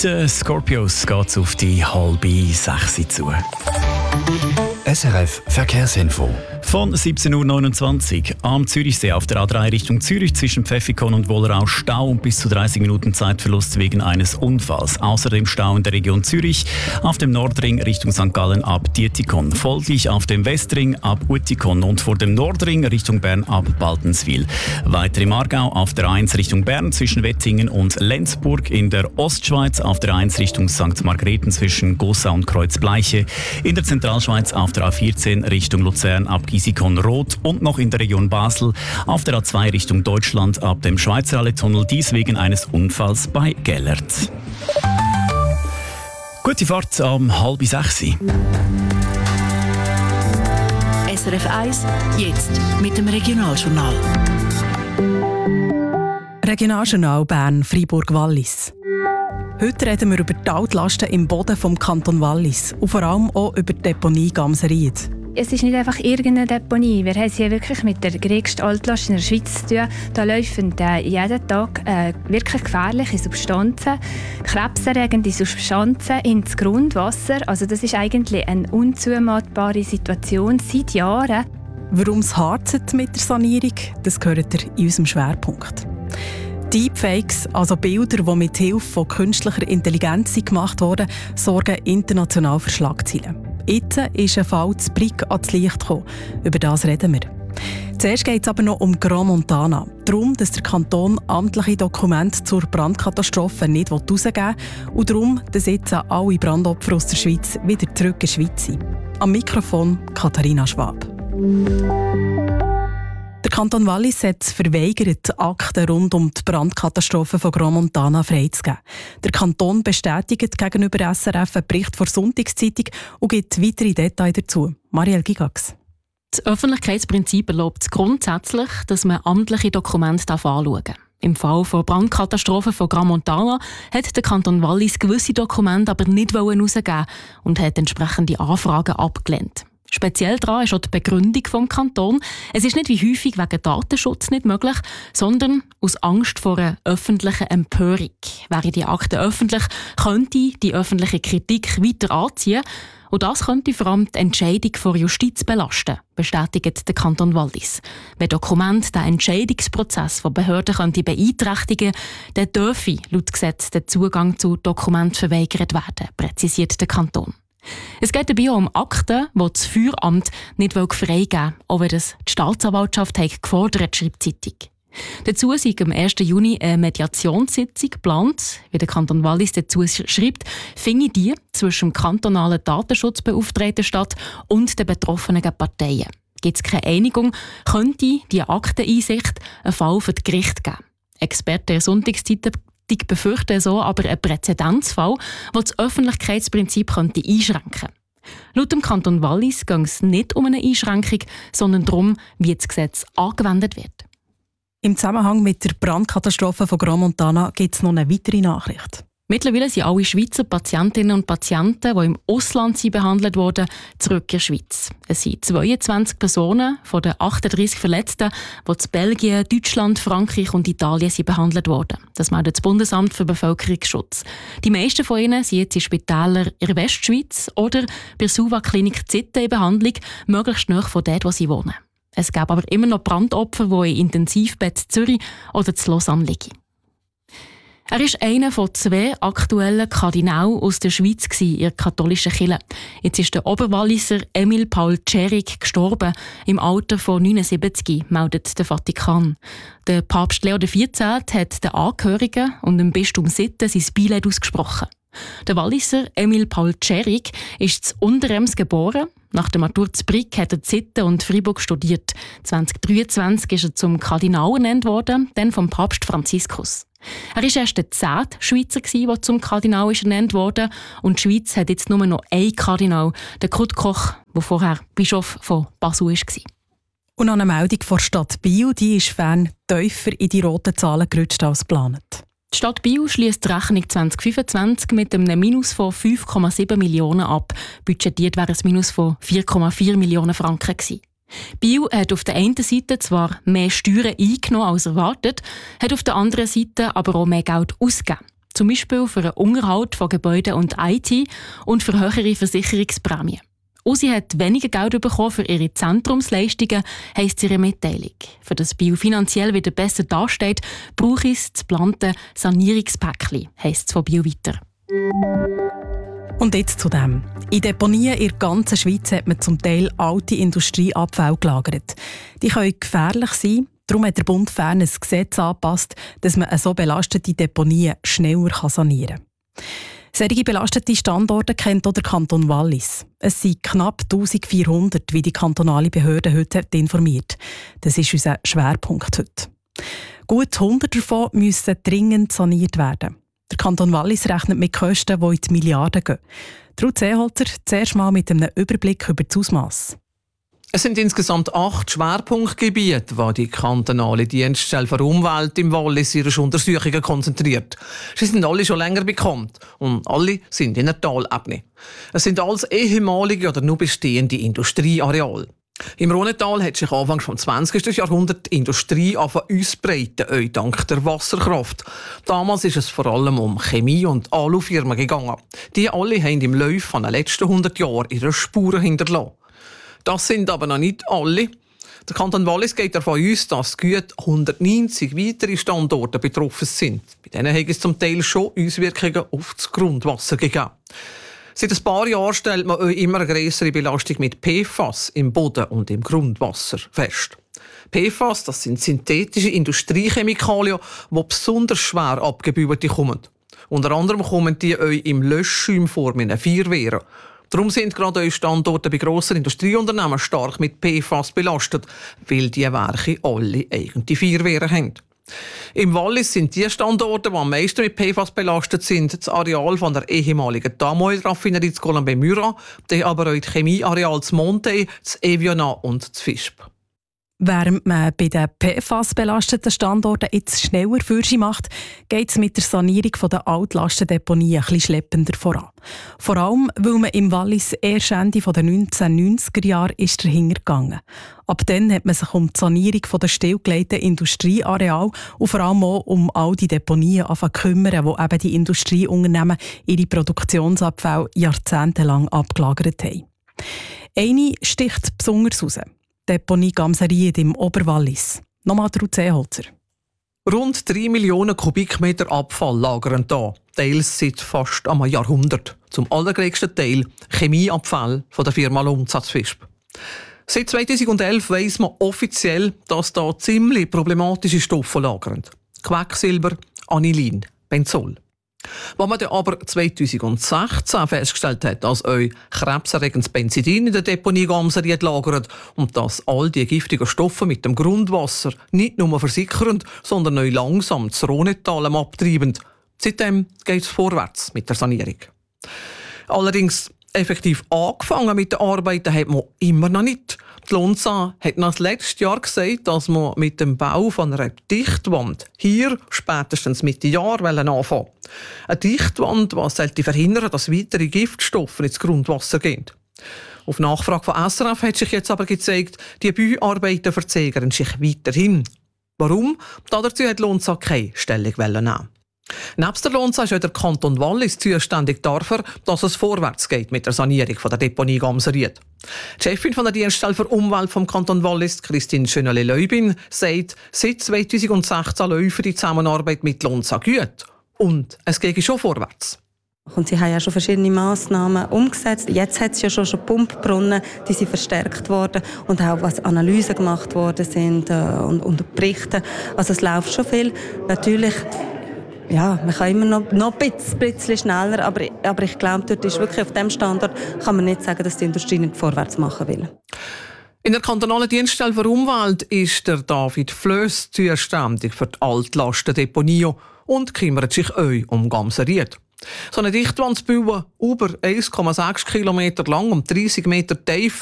Mit Scorpios geht es auf die 5:30 zu. SRF Verkehrsinfo. Von 17.29 Uhr am Zürichsee auf der A3 Richtung Zürich zwischen Pfäffikon und Wollerau Stau und bis zu 30 Minuten Zeitverlust wegen eines Unfalls. Außerdem Stau in der Region Zürich auf dem Nordring Richtung St. Gallen ab Dietikon. Folglich auf dem Westring ab Uetikon und vor dem Nordring Richtung Bern ab Baltenswil. Weiter im Aargau auf der 1 Richtung Bern zwischen Wettingen und Lenzburg. In der Ostschweiz auf der 1 Richtung St. Margrethen zwischen Gossau und Kreuzbleiche. In der Zentralschweiz auf der A14 Richtung Luzern ab Gisikon-Rot und noch in der Region Basel auf der A2 Richtung Deutschland ab dem Schweizer Halletunnel, dies wegen eines Unfalls bei Gellert. Gute Fahrt um 5:30. SRF 1, jetzt mit dem Regionaljournal. Regionaljournal Bern, Freiburg-Wallis. Heute reden wir über die Altlasten im Boden vom Kanton Wallis und vor allem auch über die Deponie Gamseried. Es ist nicht einfach irgendeine Deponie. Wir haben es hier wirklich mit der grössten Altlast in der Schweiz zu tun. Da laufen jeden Tag wirklich gefährliche Substanzen, krebserregende Substanzen ins Grundwasser. Also das ist eigentlich eine unzumutbare Situation seit Jahren. Warum es harzt mit der Sanierung, das gehört ihr in unserem Schwerpunkt. Deepfakes, also Bilder, die mit Hilfe von künstlicher Intelligenz gemacht wurden, sorgen international für Schlagzeilen. Jetzt ist ein Fall zu Brig ans Licht gekommen. Über das reden wir. Zuerst geht es aber noch um Grand Montana. Darum, dass der Kanton amtliche Dokumente zur Brandkatastrophe nicht herausgeben will und darum, dass jetzt alle Brandopfer aus der Schweiz wieder zurück in die Schweiz sind. Am Mikrofon Katharina Schwab. Der Kanton Wallis hat verweigert, Akten rund um die Brandkatastrophe von Grand Montana freizugeben. Der Kanton bestätigt gegenüber SRF einen Bericht der Sonntagszeitung und gibt weitere Details dazu. Marielle Gigax. Das Öffentlichkeitsprinzip erlaubt es grundsätzlich, dass man amtliche Dokumente anschauen darf. Im Fall der Brandkatastrophe von Grand Montana hat der Kanton Wallis gewisse Dokumente aber nicht herausgeben und hat entsprechende Anfragen abgelehnt. Speziell daran ist auch die Begründung vom Kanton. Es ist nicht wie häufig wegen Datenschutz nicht möglich, sondern aus Angst vor einer öffentlichen Empörung. Wäre die Akte öffentlich, könnte die öffentliche Kritik weiter anziehen. Und das könnte vor allem die Entscheidung vor Justiz belasten, bestätigt der Kanton Wallis. Wenn Dokumente den Entscheidungsprozess von Behörden beeinträchtigen könnte, dann dürfe laut Gesetz der Zugang zu Dokumenten verweigert werden, präzisiert der Kanton. Es geht dabei auch um Akten, die das Feueramt nicht freigeben will, auch wenn das die Staatsanwaltschaft gefordert, schreibt die Zeitung. Dazu ist am 1. Juni eine Mediationssitzung geplant. Wie der Kanton Wallis dazu schreibt, finde die zwischen dem kantonalen Datenschutzbeauftragten statt und den betroffenen Parteien. Gibt es keine Einigung, könnte die Akteneinsicht einen Fall für das Gericht geben. Experten der Sonntagszeitung befürchten so aber einen Präzedenzfall, der das Öffentlichkeitsprinzip einschränken könnte. Laut dem Kanton Wallis geht es nicht um eine Einschränkung, sondern darum, wie das Gesetz angewendet wird. Im Zusammenhang mit der Brandkatastrophe von Grand Montana gibt es noch eine weitere Nachricht. Mittlerweile sind alle Schweizer Patientinnen und Patienten, die im Ausland behandelt wurden, zurück in die Schweiz. Es sind 22 Personen von den 38 Verletzten, die in Belgien, Deutschland, Frankreich und Italien behandelt wurden. Das meldet das Bundesamt für Bevölkerungsschutz. Die meisten von ihnen sind jetzt in Spitälern in der Westschweiz oder bei der Suva-Klinik Zitten in Behandlung, möglichst nahe von dort, wo sie wohnen. Es gab aber immer noch Brandopfer, die in Intensivbett Zürich oder zu Lausanne liegen. Er war einer von 2 aktuellen Kardinälen aus der Schweiz in der katholischen Kirche. Jetzt ist der Oberwalliser Emil Paul Tschering gestorben, im Alter von 79, meldet der Vatikan. Der Papst Leo XIV hat den Angehörigen und dem Bistum Sitten sein Beileid ausgesprochen. Der Walliser Emil Paul Tschering ist zu Unterems geboren. Nach der Matur zu Brig hat er Sitten und Freiburg studiert. 2023 ist er zum Kardinal ernannt worden, dann vom Papst Franziskus. Er war erst der 10. Schweizer, der zum Kardinal ernannt wurde. Und die Schweiz hat jetzt nur noch einen Kardinal, den Kurt Koch, der vorher Bischof von Basel war. Und noch eine Meldung von der Stadt Biel, die ist fern tiefer in die roten Zahlen gerutscht als geplant. Die Stadt Biel schliesst die Rechnung 2025 mit einem Minus von 5,7 Millionen ab. Budgetiert wäre ein Minus von 4,4 Millionen Franken gewesen. Biel hat auf der einen Seite zwar mehr Steuern eingenommen als erwartet, hat auf der anderen Seite aber auch mehr Geld ausgegeben. Zum Beispiel für den Unterhalt von Gebäuden und IT und für höhere Versicherungsprämien. Usi hat weniger Geld bekommen für ihre Zentrumsleistungen, heisst ihre Mitteilung. Für das Bio finanziell wieder besser dasteht, brauche ich das geplante Sanierungspäckchen, heisst es von Bio weiter. Und jetzt zu dem. In Deponien in der ganzen Schweiz hat man zum Teil alte Industrieabfälle gelagert. Die können gefährlich sein. Darum hat der Bund Bern ein Gesetz angepasst, dass man so belastete Deponien schneller sanieren kann. Solche belastete Standorte kennt auch der Kanton Wallis. Es sind knapp 1400, wie die kantonale Behörde heute informiert. Das ist unser Schwerpunkt heute. Gut 100 davon müssen dringend saniert werden. Der Kanton Wallis rechnet mit Kosten, die in die Milliarden gehen. Ruth Seeholzer zuerst mal mit einem Überblick über das Ausmaß. Es sind insgesamt 8 Schwerpunktgebiete, die die kantonale Dienststelle für Umwelt im Wallis ihre Untersuchungen konzentriert. Sie sind alle schon länger bekannt und alle sind in der Talebene. Es sind alles ehemalige oder nur bestehende Industrieareale. Im Rhonetal hat sich Anfang des 20. Jahrhunderts die Industrie ausbreiten, dank der Wasserkraft. Damals ist es vor allem um Chemie- und Alufirmen gegangen. Die alle haben im Laufe der letzten 100 Jahre ihre Spuren hinterlassen. Das sind aber noch nicht alle. Der Kanton Wallis geht davon aus, dass gut 190 weitere Standorte betroffen sind. Bei denen hat es zum Teil schon Auswirkungen auf das Grundwasser gegeben. Seit ein paar Jahren stellt man immer eine grössere Belastung mit PFAS im Boden und im Grundwasser fest. PFAS, das sind synthetische Industriechemikalien, die besonders schwer abgebaut kommen. Unter anderem kommen die im Löschschäum vor mit Feuerwehren. Darum sind gerade Standorte bei grossen Industrieunternehmen stark mit PFAS belastet, weil die Werke alle eigene Feuerwehren haben. Im Wallis sind die Standorte, die am meisten mit PFAS belastet sind, das Areal von der ehemaligen Tamoil-Raffinerie zu Colombey-Murat, dann aber auch das Chemieareal zu Monte, zu Eviana und zu Visp. Während man bei den PFAS-belasteten Standorten jetzt schneller Fürchi macht, geht es mit der Sanierung der Altlastendeponien ein bisschen schleppender voran. Vor allem, weil man im Wallis erst Ende der 1990er Jahre dahinter gegangen. Ab dann hat man sich um die Sanierung der stillgelegten Industrieareale und vor allem auch um all die Deponien kümmern, wo eben die Industrieunternehmen ihre Produktionsabfälle jahrzehntelang abgelagert haben. Eine sticht besonders raus. Deponie Gamseried im Oberwallis. Nochmal Ruth Seeholzer. Rund 3 Millionen Kubikmeter Abfall lagern hier, teils seit fast einem Jahrhundert. Zum allergrößten Teil Chemieabfall von der Firma Lumsatz Visp. Seit 2011 weiss man offiziell, dass da ziemlich problematische Stoffe lagern. Quecksilber, Anilin, Benzol. Was man dann aber 2016 festgestellt hat, dass auch krebserregendes Benzidin in der Deponie Gamseried lagert und dass all die giftigen Stoffe mit dem Grundwasser nicht nur versickern, sondern auch langsam das Rhonetal abtreiben. Seitdem geht es vorwärts mit der Sanierung. Allerdings effektiv angefangen mit den Arbeiten hat man immer noch nicht. Die Lonza hat noch letztes Jahr gesagt, dass man mit dem Bau von einer Dichtwand hier spätestens Mitte Jahr anfangen wollen. Eine Dichtwand, die sollte verhindern, dass weitere Giftstoffe ins Grundwasser gehen. Auf Nachfrage von SRF hat sich jetzt aber gezeigt, die Bauarbeiten verzögern sich weiterhin. Warum? Dazu hat Lonza keine Stellung nehmen. Nebst der Lonza ist auch der Kanton Wallis zuständig dafür, dass es vorwärts geht mit der Sanierung der Deponie Gamseried. Die Chefin von der Dienststelle für Umwelt vom Kanton Wallis, Christine Schönele-Leubin, sagt, seit 2016 läuft die Zusammenarbeit mit Lonza gut. Und es geht schon vorwärts. Und sie haben ja schon verschiedene Massnahmen umgesetzt. Jetzt hat es ja schon Pumpbrunnen, die sind verstärkt worden und auch was Analysen gemacht worden sind und Berichte. Also es läuft schon viel. Natürlich, ja, man kann immer noch ein bisschen schneller, aber ich glaube, dort ist wirklich auf dem Standort kann man nicht sagen, dass die Industrie nicht vorwärts machen will. In der kantonalen Dienststelle für Umwelt ist der David Flöss zuständig für die Altlastendeponie und kümmert sich auch um Gamseried. So eine Dichtwand zu bauen, über 1,6 Kilometer lang und 30 Meter tief,